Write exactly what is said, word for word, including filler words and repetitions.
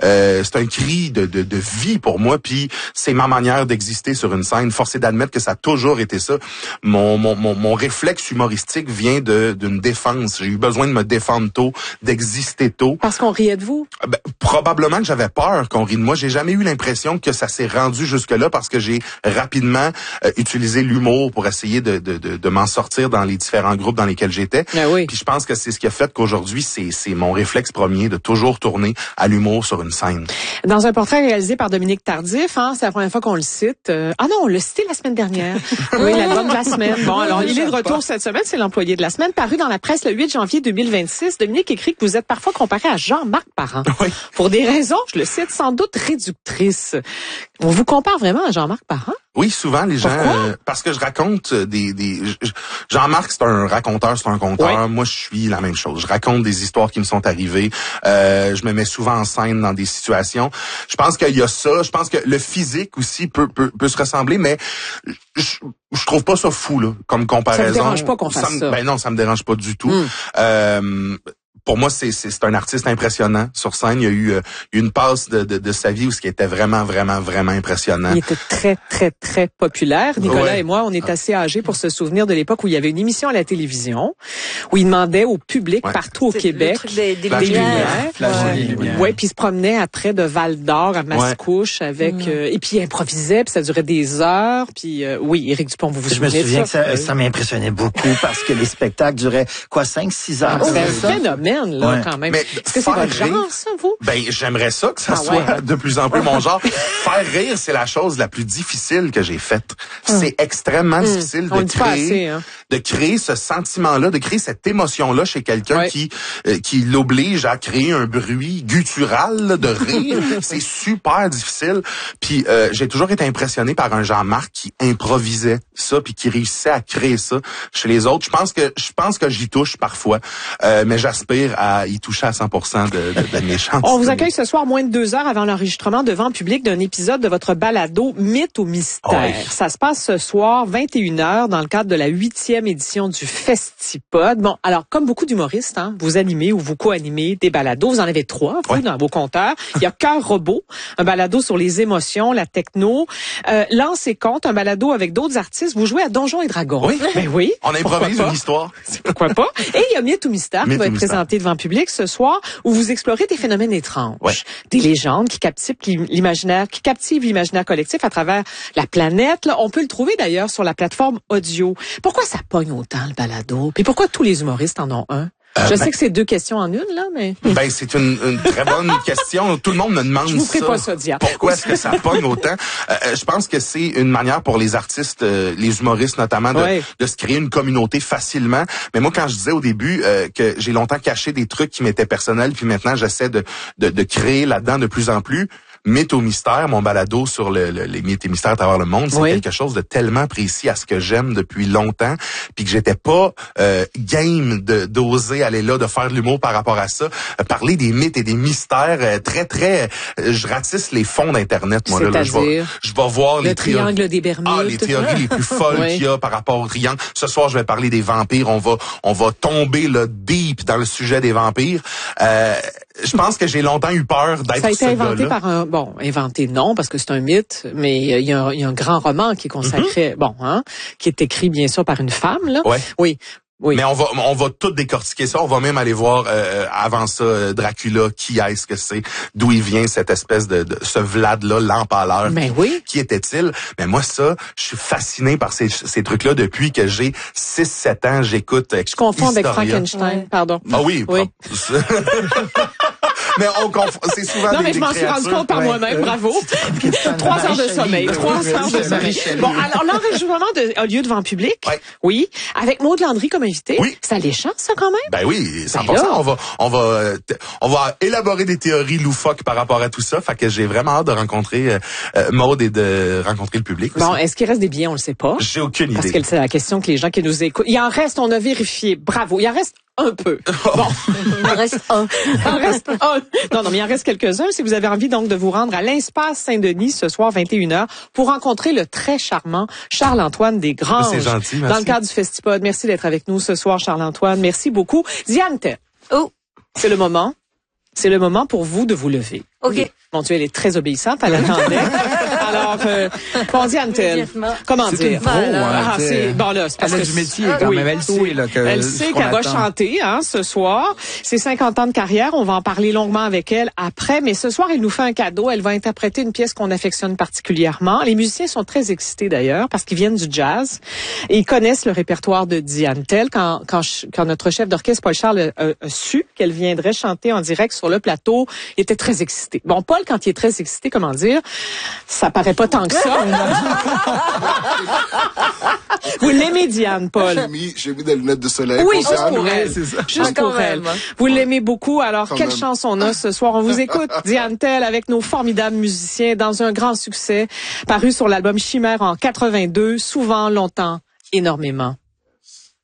euh, c'est un cri de, de, de vie pour moi, puis c'est ma manière d'exister sur une scène. Force est d'admettre que ça a toujours été ça. Mon, mon, mon, mon réflexe humoristique vient de d'une défense. J'ai eu besoin de me défendre tôt, d'exister tôt. Parce qu'on riait de vous? Ben, probablement que j'avais peur qu'on rie de moi. J'ai jamais eu l'impression que ça s'est rendu jusque-là parce que j'ai rapidement euh, utilisé l'humour pour essayer de, de, de, de m'en sortir dans les différents groupes dans lesquels j'étais. Ah oui. Puis je pense que c'est ce qui a fait qu'aujourd'hui, c'est, c'est mon réflexe premier de toujours tourner à l'humour sur une scène. Dans un portrait réalisé par Dominique Tardif, hein, c'est la première fois qu'on le cite. Euh, ah non, on l'a cité la semaine dernière. Oui, l'album de la semaine. Bon, alors il est de retour cette semaine, c'est l'employé de la semaine, paru dans la presse le huit janvier deux mille vingt-six. Dominique écrit que vous êtes parfois comparé à Jean-Marc Parent. Oui. Pour des raisons, je le cite, sans doute réductrices. On vous compare vraiment à Jean-Marc Parent? Oui, souvent les gens euh, parce que je raconte des des je, Jean-Marc c'est un raconteur, c'est un conteur. Oui. Moi je suis la même chose. Je raconte des histoires qui me sont arrivées. Euh, je me mets souvent en scène dans des situations. Je pense qu'il y a ça, je pense que le physique aussi peut peut, peut se ressembler, mais je, je trouve pas ça fou là comme comparaison. Ça me dérange pas qu'on fasse ça. Me, ça. Ben non, ça me dérange pas du tout. Mm. Euh, Pour moi, c'est, c'est, c'est un artiste impressionnant sur scène. Il y a eu euh, une passe de, de, de sa vie où ce qui était vraiment, vraiment, vraiment impressionnant. Il était très, très, très populaire. Nicolas ouais. et moi, on est assez âgés pour se souvenir de l'époque où il y avait une émission à la télévision où il demandait au public ouais. partout au c'est Québec des, des, des lumières. lumières. Ouais, puis il se promenait après de Val-d'Or à Mascouche ouais. avec mmh. euh, et puis il improvisait, puis ça durait des heures. Puis euh, oui, Éric Dupont, vous vous souvenez de ça? Je me souviens que ça, ça m'impressionnait beaucoup parce que les spectacles duraient quoi, cinq, six heures. C'est un phénomène. Là, ouais. quand même. Mais est-ce que c'est votre rire, genre, ça, vous? Ben, j'aimerais ça que ça ah, soit ouais. de plus en plus mon genre. Faire rire, c'est la chose la plus difficile que j'ai faite. Hum. C'est extrêmement hum. difficile On de créer, assez, hein. de créer ce sentiment-là, de créer cette émotion-là chez quelqu'un ouais. qui, euh, qui l'oblige à créer un bruit guttural de rire. C'est super difficile. Puis, euh, j'ai toujours été impressionné par un Jean-Marc qui improvisait ça puis qui réussissait à créer ça chez les autres. Je pense que, je pense que j'y touche parfois, euh, mais j'aspire à y toucher à cent pour cent de, de, de mes chances. On vous accueille ce soir moins de deux heures avant l'enregistrement devant public d'un épisode de votre balado Mythe ou mystère. Oui. Ça se passe ce soir, vingt et une heures, dans le cadre de la huitième édition du Festipod. Bon, alors, comme beaucoup d'humoristes, hein, vous animez ou vous co-animez des balados. Vous en avez trois, vous, oui. dans vos compteurs. Il y a Cœur Robot, un balado sur les émotions, la techno. Euh, Lance et Conte, un balado avec d'autres artistes. Vous jouez à Donjons et Dragons. Oui. Ben oui. On improvise une histoire. Pourquoi pas? Et il y a Mythe ou mystère Mythe qui va être mystère. présenté devant public ce soir, où vous explorez des phénomènes étranges, ouais. des légendes qui captivent l'imaginaire, qui captivent l'imaginaire collectif à travers la planète. Là, on peut le trouver d'ailleurs sur la plateforme audio. Pourquoi ça pogne autant le balado? Puis pourquoi tous les humoristes en ont un? Je euh, sais ben, que c'est deux questions en une, là, mais... Ben, c'est une, une très bonne question. Tout le monde me demande ça. Je vous ferai pas ça, Dia. Pourquoi est-ce que ça pogne autant? Euh, je pense que c'est une manière pour les artistes, euh, les humoristes notamment, de, ouais. de se créer une communauté facilement. Mais moi, quand je disais au début euh, que j'ai longtemps caché des trucs qui m'étaient personnels, puis maintenant, j'essaie de, de, de créer là-dedans de plus en plus, Mythe au mystère, mon balado sur le, le, les mythes et mystères à travers le monde, c'est oui. quelque chose de tellement précis à ce que j'aime depuis longtemps, puis que j'étais pas euh, game de d'oser aller là, de faire de l'humour par rapport à ça. Euh, parler des mythes et des mystères, euh, très, très... Euh, je ratisse les fonds d'Internet, moi. Là, là, je vais, je vais voir le les triangle théories, des Bermudes. Ah, les théories les plus folles oui. qu'il y a par rapport au triangle. Ce soir, je vais parler des vampires. On va on va tomber le deep dans le sujet des vampires. Euh, je pense que j'ai longtemps eu peur d'être Ça a été ce inventé gars-là. par un... Bon, inventé non, parce que c'est un mythe, mais il y a un, il y a un grand roman qui est consacré... Mm-hmm. Bon, hein, qui est écrit, bien sûr, par une femme, là. Ouais. Oui. Oui. Mais on va on va tout décortiquer ça. On va même aller voir euh, avant ça Dracula, qui est-ce que c'est, d'où il vient cette espèce de, de ce Vlad-là, l'empaleur. Ben oui. Qui était-il? Mais moi ça, je suis fasciné par ces, ces trucs-là depuis que j'ai six sept ans. J'écoute. Je confonds Historia. avec Frankenstein. Ouais. Pardon. Ah oui. Oui. Mais on confond, c'est souvent non, des mais je m'en suis rendu compte par ouais. moi-même, bravo. Trois heures de sommeil, trois heures de sommeil. Bon, alors l'enregistrement de, a lieu devant public, ouais. oui, avec Maud Landry comme invité. Oui. C'est alléchant, ça, quand même? Ben oui, cent pour cent. Ben on va, on va, on va élaborer des théories loufoques par rapport à tout ça. Fait que j'ai vraiment hâte de rencontrer euh, Maud et de rencontrer le public aussi. Bon, est-ce qu'il reste des billets? On le sait pas. J'ai aucune idée. Parce que c'est la question que les gens qui nous écoutent. Il en reste, on a vérifié. Bravo. Il en reste un peu. Bon. Il en reste un. Il en reste un. Non, non, mais il en reste quelques-uns. Si vous avez envie donc de vous rendre à l'Espace Saint-Denis ce soir, vingt et une heures, pour rencontrer le très charmant Charles-Antoine Desgranges. C'est gentil, merci. Dans le cadre du Festipod. Merci d'être avec nous ce soir, Charles-Antoine. Merci beaucoup. Diane, oh. c'est le moment. c'est le moment pour vous de vous lever. OK. Mon Dieu, elle est très obéissante, elle attendait. Alors, euh, bon, Diane-t-elle, comment C'est une dire? pro, hein, Ah, t'sais. c'est, bon là, c'est parce Elle a que du métier c'est- quand oui, même. Elle sait, oui. là, que Elle ce sait qu'on qu'elle va attend. chanter, hein, ce soir. C'est cinquante ans de carrière. On va en parler longuement avec elle après. Mais ce soir, elle nous fait un cadeau. Elle va interpréter une pièce qu'on affectionne particulièrement. Les musiciens sont très excités d'ailleurs parce qu'ils viennent du jazz et ils connaissent le répertoire de Diane Tell. Quand, quand, quand notre chef d'orchestre, Paul Charles, a, a su qu'elle viendrait chanter en direct sur le plateau, il était très excité. Bon, Paul, quand il est très excité, comment dire, ça paraît pas tant que ça. Vous l'aimez, Diane, Paul? J'ai mis, j'ai mis des lunettes de soleil. Oui, pour juste Diane. pour elle. c'est ça. Juste Ah, quand pour elle. même, hein. Vous l'aimez beaucoup. Alors, Quand quelle même. chance on a ce soir? On vous écoute. Diane Tell avec nos formidables musiciens dans un grand succès paru sur l'album Chimère en quatre-vingt-deux. Souvent, longtemps, énormément.